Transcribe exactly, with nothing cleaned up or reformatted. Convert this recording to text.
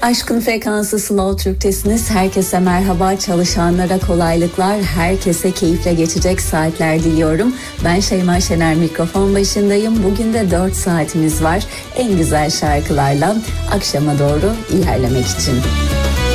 Aşkın frekansı Slow Türk'tesiniz. Herkese merhaba, çalışanlara kolaylıklar, herkese keyifle geçecek saatler diliyorum. Ben Şeyma Şener, mikrofon başındayım. Bugün de dört saatimiz var en güzel şarkılarla akşama doğru ilerlemek için.